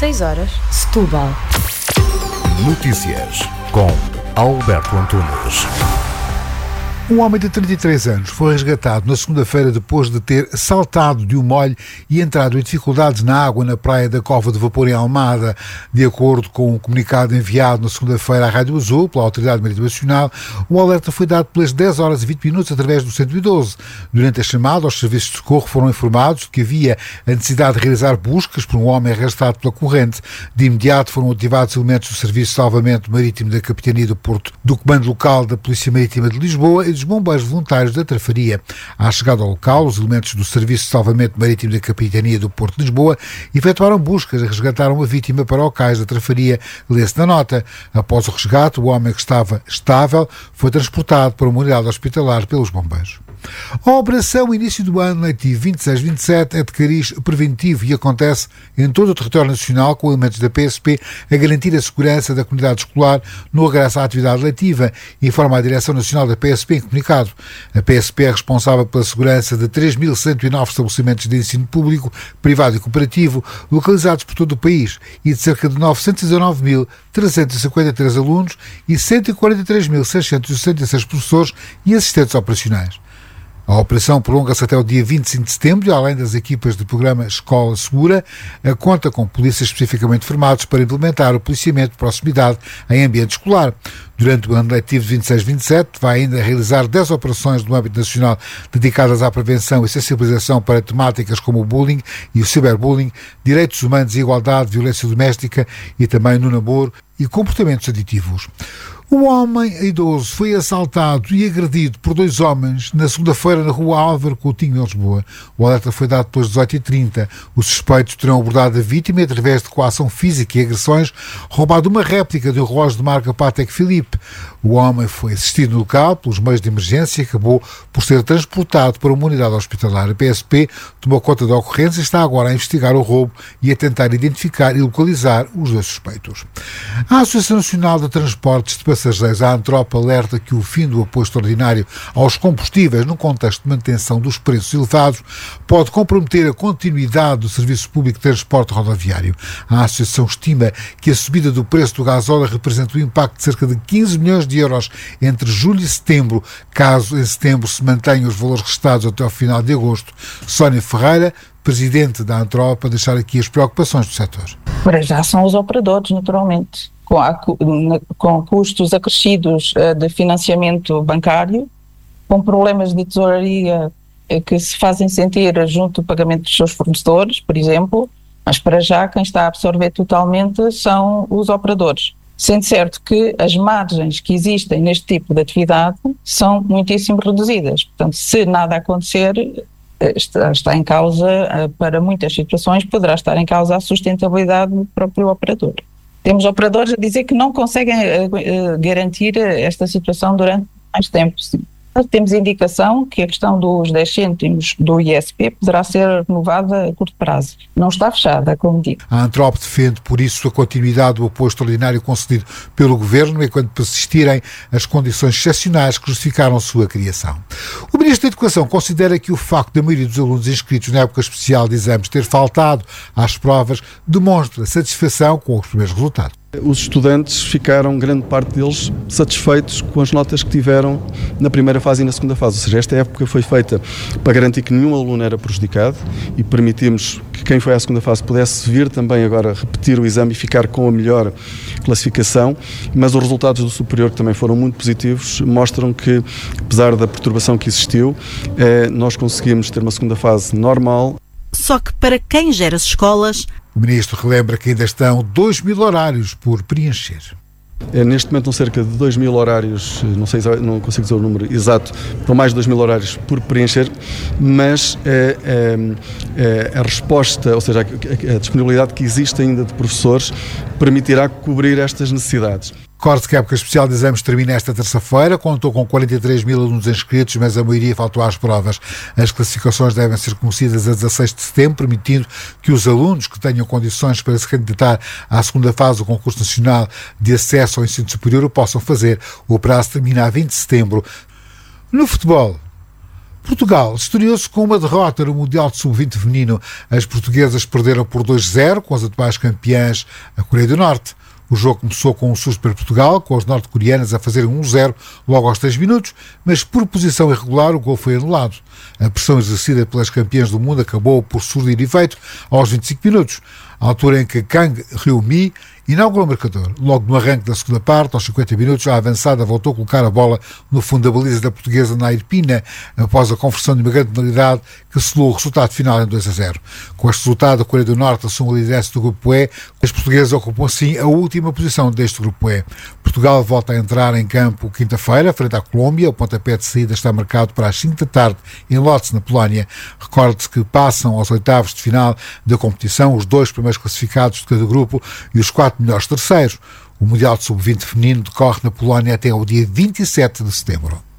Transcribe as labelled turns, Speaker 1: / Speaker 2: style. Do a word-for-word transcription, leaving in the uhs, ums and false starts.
Speaker 1: seis horas, Setúbal.
Speaker 2: Notícias com Alberto Antunes.
Speaker 3: Um homem de trinta e três anos foi resgatado na segunda-feira depois de ter saltado de um molho e entrado em dificuldades na água na praia da Cova de Vapor em Almada. De acordo com um comunicado enviado na segunda-feira à Rádio Azul pela Autoridade Marítima Nacional, o alerta foi dado pelas dez horas e vinte minutos através do cento e doze. Durante a chamada, os serviços de socorro foram informados de que havia a necessidade de realizar buscas por um homem arrastado pela corrente. De imediato foram ativados elementos do Serviço de Salvamento Marítimo da Capitania do Porto, do Comando Local da Polícia Marítima de Lisboa e dos bombeiros voluntários da Trafaria. À chegada ao local, os elementos do Serviço de Salvamento Marítimo da Capitania do Porto de Lisboa efetuaram buscas e resgataram a vítima para o cais da Trafaria. Lê-se na nota. Após o resgate, o homem que estava estável foi transportado para uma unidade hospitalar pelos bombeiros. A operação início do ano letivo vinte e seis vinte e sete é de cariz preventivo e acontece em todo o território nacional com elementos da P S P a garantir a segurança da comunidade escolar no regresso à atividade letiva, informa a Direção Nacional da P S P em comunicado. A P S P é responsável pela segurança de três mil cento e nove estabelecimentos de ensino público, privado e cooperativo localizados por todo o país e de cerca de novecentos e dezanove mil trezentos e cinquenta e três alunos e cento e quarenta e três mil seiscentos e sessenta e seis professores e assistentes operacionais. A operação prolonga-se até o dia vinte e cinco de setembro e, além das equipas do programa Escola Segura, conta com polícias especificamente formados para implementar o policiamento de proximidade em ambiente escolar. Durante o ano letivo de vinte e seis vinte e sete, vai ainda realizar dez operações no âmbito nacional dedicadas à prevenção e sensibilização para temáticas como o bullying e o ciberbullying, direitos humanos e igualdade, violência doméstica e também no namoro e comportamentos aditivos. Um homem idoso foi assaltado e agredido por dois homens na segunda-feira na rua Álvaro Coutinho, em Lisboa. O alerta foi dado depois das dezoito e trinta. Os suspeitos terão abordado a vítima e, através de coação física e agressões, roubado uma réplica de um relógio de marca Patek Philippe. O homem foi assistido no local pelos meios de emergência e acabou por ser transportado para uma unidade hospitalar. A P S P tomou conta da ocorrência e está agora a investigar o roubo e a tentar identificar e localizar os dois suspeitos. A Associação Nacional de Transportes de Passageiros, a ANTROP, alerta que o fim do apoio extraordinário aos combustíveis num contexto de manutenção dos preços elevados pode comprometer a continuidade do serviço público de transporte rodoviário. A associação estima que a subida do preço do gasóleo representa um impacto de cerca de quinze milhões de euros entre julho e setembro, caso em setembro se mantenham os valores restados até ao final de agosto. Sónia Ferreira, presidente da ANTROP, a deixar aqui as preocupações do setor.
Speaker 4: Para já são os operadores, naturalmente. Com, a, com custos acrescidos de financiamento bancário, com problemas de tesouraria que se fazem sentir junto do pagamento dos seus fornecedores, por exemplo, mas para já quem está a absorver totalmente são os operadores. Sendo certo que as margens que existem neste tipo de atividade são muitíssimo reduzidas. Portanto, se nada acontecer, está, está em causa, para muitas situações, poderá estar em causa a sustentabilidade do próprio operador. Temos operadores a dizer que não conseguem uh, uh, garantir esta situação durante mais tempo. Sim. Temos indicação que a questão dos dez cêntimos do I S P poderá ser renovada a curto prazo. Não está fechada, como digo.
Speaker 3: A ANTROP defende, por isso, a continuidade do apoio extraordinário concedido pelo Governo enquanto persistirem as condições excepcionais que justificaram a sua criação. O Ministro da Educação considera que o facto da maioria dos alunos inscritos na época especial de exames ter faltado às provas demonstra satisfação com os primeiros resultados.
Speaker 5: Os estudantes ficaram, grande parte deles, satisfeitos com as notas que tiveram na primeira fase e na segunda fase. Ou seja, esta época foi feita para garantir que nenhum aluno era prejudicado e permitimos que quem foi à segunda fase pudesse vir também agora repetir o exame e ficar com a melhor classificação. Mas os resultados do superior, que também foram muito positivos, mostram que, apesar da perturbação que existiu, eh, nós conseguimos ter uma segunda fase normal.
Speaker 6: Só que para quem gera as escolas...
Speaker 3: O Ministro relembra que ainda estão dois mil horários por preencher.
Speaker 5: É, neste momento são cerca de dois mil horários, não sei, não consigo dizer o número exato, para mais de dois mil horários por preencher, mas é, é, é, a resposta, ou seja, a, a disponibilidade que existe ainda de professores permitirá cobrir estas necessidades.
Speaker 3: Recordo que a época especial de exames termina esta terça-feira, contou com quarenta e três mil alunos inscritos, mas a maioria faltou às provas. As classificações devem ser conhecidas a dezasseis de setembro, permitindo que os alunos que tenham condições para se candidatar à segunda fase do concurso nacional de acesso ao ensino superior o possam fazer. O prazo termina a vinte de setembro. No futebol, Portugal estreou-se com uma derrota no Mundial de sub vinte feminino. As portuguesas perderam por dois a zero com as atuais campeãs, a Coreia do Norte. O jogo começou com um susto para Portugal, com as norte-coreanas a fazerem um a zero logo aos três minutos, mas por posição irregular o gol foi anulado. A pressão exercida pelas campeãs do mundo acabou por surtir efeito aos vinte e cinco minutos, à altura em que Kang Hyun-mi inaugurou o marcador. Logo no arranque da segunda parte, aos cinquenta minutos, a avançada voltou a colocar a bola no fundo da baliza da portuguesa Nair Pina, após a conversão de uma grande penalidade que selou o resultado final em dois a zero. Com este resultado, a Coreia do Norte assume a liderança do grupo E. As portuguesas ocupam assim a última posição deste grupo E. Portugal volta a entrar em campo quinta-feira, frente à Colômbia. O pontapé de saída está marcado para as cinco da tarde em Lodz, na Polónia. Recorde-se que passam aos oitavos de final da competição os dois primeiros classificados de cada grupo e os quatro melhores terceiros. O Mundial de sub vinte feminino decorre na Polónia até ao dia vinte e sete de setembro.